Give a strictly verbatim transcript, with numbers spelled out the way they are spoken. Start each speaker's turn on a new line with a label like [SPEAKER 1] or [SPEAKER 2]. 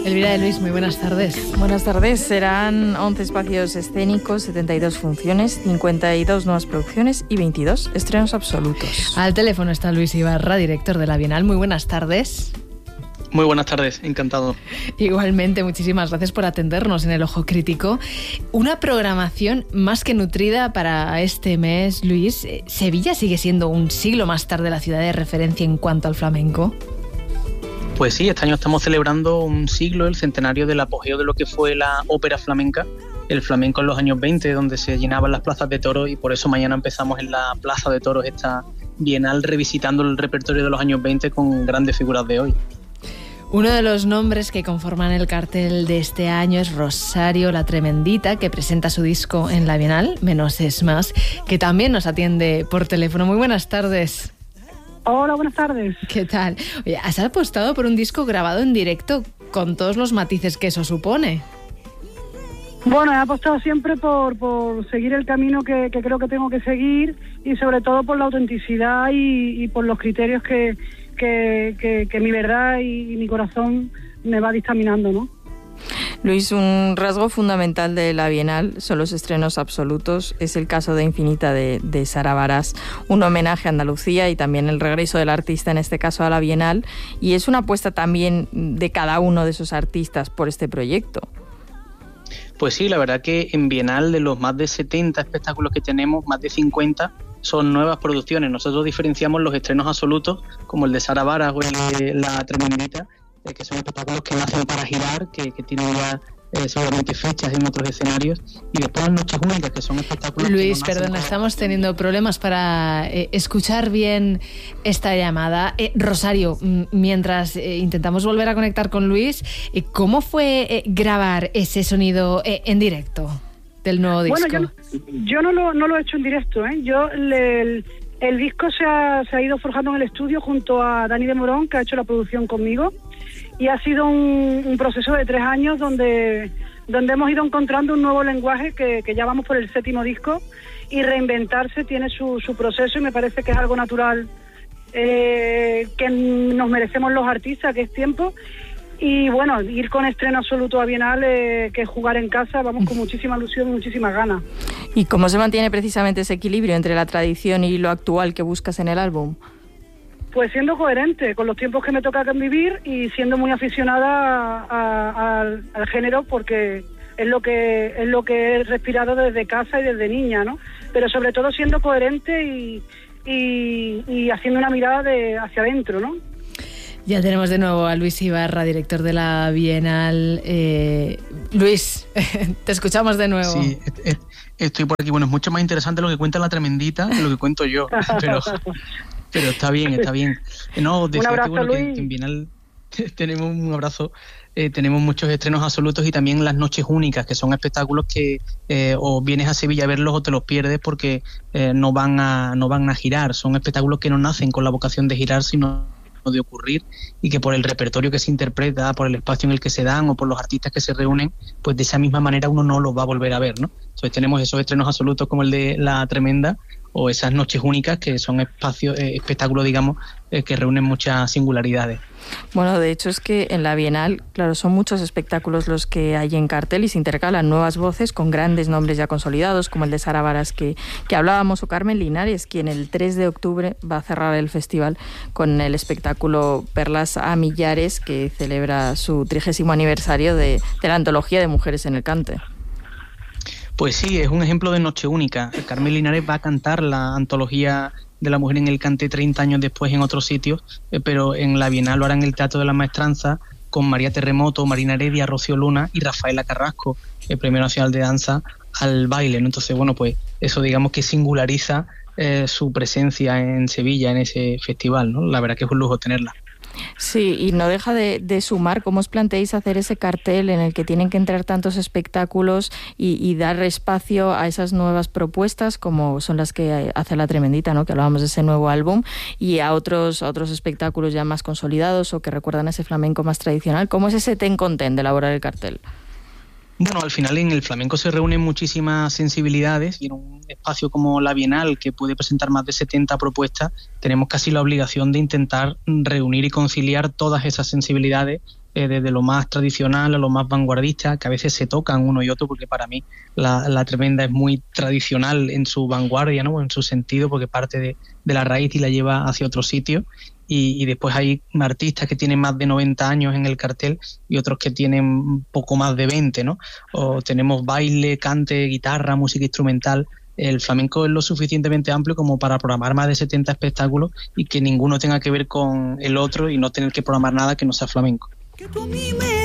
[SPEAKER 1] Elvira de Luis, muy buenas tardes.
[SPEAKER 2] Buenas tardes. Serán once espacios escénicos, setenta y dos funciones, cincuenta y dos nuevas producciones y veintidós estrenos absolutos.
[SPEAKER 1] Al teléfono está Luis Ibarra, director de la Bienal. Muy buenas tardes.
[SPEAKER 3] Muy buenas tardes, encantado.
[SPEAKER 1] Igualmente, muchísimas gracias por atendernos en El Ojo Crítico. Una programación más que nutrida para este mes, Luis. ¿Sevilla sigue siendo un siglo más tarde la ciudad de referencia en cuanto al flamenco?
[SPEAKER 3] Pues sí, este año estamos celebrando un siglo, el centenario del apogeo de lo que fue la ópera flamenca, el flamenco en los años veinte, donde se llenaban las plazas de toros, y por eso mañana empezamos en la Plaza de Toros esta Bienal revisitando el repertorio de los años veinte con grandes figuras de hoy.
[SPEAKER 1] Uno de los nombres que conforman el cartel de este año es Rosario La Tremendita, que presenta su disco en la Bienal, Menos es Más, que también nos atiende por teléfono. Muy buenas tardes.
[SPEAKER 4] Hola, buenas tardes.
[SPEAKER 1] ¿Qué tal? Oye, ¿has apostado por un disco grabado en directo con todos los matices que eso supone?
[SPEAKER 4] Bueno, he apostado siempre por, por seguir el camino que, que creo que tengo que seguir, y sobre todo por la autenticidad y, y por los criterios que, que, que, que mi verdad y, y mi corazón me va dictaminando, ¿no?
[SPEAKER 2] Luis, un rasgo fundamental de la Bienal son los estrenos absolutos. Es el caso de Infinita de, de Sara Barás, un homenaje a Andalucía y también el regreso del artista, en este caso a la Bienal, y es una apuesta también de cada uno de esos artistas por este proyecto.
[SPEAKER 3] Pues sí, la verdad que en Bienal, de los más de setenta espectáculos que tenemos, más de cincuenta son nuevas producciones. Nosotros diferenciamos los estrenos absolutos, como el de Sara Barás o el de La Tremendita, que son espectáculos que nacen para girar, que, que tienen ya eh, seguramente fechas en otros escenarios, y después las noches únicas, que son espectáculos...
[SPEAKER 1] Luis,
[SPEAKER 3] que no
[SPEAKER 1] perdona,
[SPEAKER 3] para...
[SPEAKER 1] estamos teniendo problemas para eh, escuchar bien esta llamada. Eh, Rosario, m- mientras eh, intentamos volver a conectar con Luis, eh, ¿cómo fue eh, grabar ese sonido eh, en directo del nuevo disco?
[SPEAKER 4] Bueno, yo, yo no, lo, no lo he hecho en directo, ¿eh? Yo le, el, el disco se ha, se ha ido forjando en el estudio junto a Dani de Morón, que ha hecho la producción conmigo. Y ha sido un, un proceso de tres años donde, donde hemos ido encontrando un nuevo lenguaje, que, que ya vamos por el séptimo disco, y reinventarse tiene su, su proceso, y me parece que es algo natural eh, que nos merecemos los artistas, que es tiempo. Y bueno, ir con estreno absoluto a Bienal, eh, que es jugar en casa, vamos con muchísima ilusión y muchísimas ganas.
[SPEAKER 2] ¿Y cómo se mantiene precisamente ese equilibrio entre la tradición y lo actual que buscas en el álbum?
[SPEAKER 4] Pues siendo coherente con los tiempos que me toca vivir y siendo muy aficionada a, a, al, al género, porque es lo que es lo que he respirado desde casa y desde niña, ¿no? Pero sobre todo siendo coherente y, y, y haciendo una mirada de hacia adentro, ¿no?
[SPEAKER 1] Ya tenemos de nuevo a Luis Ibarra, director de la Bienal. Eh, Luis, te escuchamos de nuevo.
[SPEAKER 3] Sí, estoy por aquí. Bueno, es mucho más interesante lo que cuenta La Tremendita que lo que cuento yo, pero... Pero está bien, está bien. No, decía
[SPEAKER 4] un abrazo,
[SPEAKER 3] que, bueno,
[SPEAKER 4] Luis.
[SPEAKER 3] que, que en Bienal tenemos un abrazo, eh, tenemos muchos estrenos absolutos y también las noches únicas, que son espectáculos que eh, o vienes a Sevilla a verlos o te los pierdes porque eh, no van a no van a girar. Son espectáculos que no nacen con la vocación de girar, sino de ocurrir, y que por el repertorio que se interpreta, por el espacio en el que se dan o por los artistas que se reúnen, pues de esa misma manera uno no los va a volver a ver, ¿no? Entonces tenemos esos estrenos absolutos como el de La Tremenda, o esas noches únicas, que son espacios, eh, espectáculos, digamos, eh, que reúnen muchas singularidades.
[SPEAKER 2] Bueno, de hecho es que en la Bienal, claro, son muchos espectáculos los que hay en cartel y se intercalan nuevas voces con grandes nombres ya consolidados, como el de Sara Barás que, que hablábamos, o Carmen Linares, quien el tres de octubre va a cerrar el festival con el espectáculo Perlas a Millares, que celebra su trigésimo aniversario de, de la antología de Mujeres en el Cante.
[SPEAKER 3] Pues sí, es un ejemplo de noche única. Carmen Linares va a cantar la antología de la mujer en el Cante treinta años después en otros sitios, eh, pero en la Bienal lo hará en el Teatro de la Maestranza con María Terremoto, Marina Heredia, Rocío Luna y Rafaela Carrasco, el Premio Nacional de Danza al baile, ¿no? Entonces, bueno, pues eso digamos que singulariza eh, su presencia en Sevilla en ese festival, ¿no? La verdad que es un lujo tenerla.
[SPEAKER 2] Sí, y no deja de, de sumar cómo os planteáis hacer ese cartel en el que tienen que entrar tantos espectáculos y, y dar espacio a esas nuevas propuestas, como son las que hace La Tremendita, ¿no? Que hablábamos de ese nuevo álbum, y a otros, a otros espectáculos ya más consolidados o que recuerdan ese flamenco más tradicional. ¿Cómo es ese ten con ten de elaborar el cartel?
[SPEAKER 3] Bueno, al final en el flamenco se reúnen muchísimas sensibilidades, y en un espacio como la Bienal, que puede presentar más de setenta propuestas, tenemos casi la obligación de intentar reunir y conciliar todas esas sensibilidades eh, desde lo más tradicional a lo más vanguardista, que a veces se tocan uno y otro, porque para mí la, la tremenda es muy tradicional en su vanguardia, ¿no? En su sentido, porque parte de, de la raíz y la lleva hacia otro sitio. Y, y después hay artistas que tienen más de noventa años en el cartel y otros que tienen poco más de veinte, ¿no? O tenemos baile, cante, guitarra, música instrumental. El flamenco es lo suficientemente amplio como para programar más de setenta espectáculos y que ninguno tenga que ver con el otro y no tener que programar nada que no sea flamenco.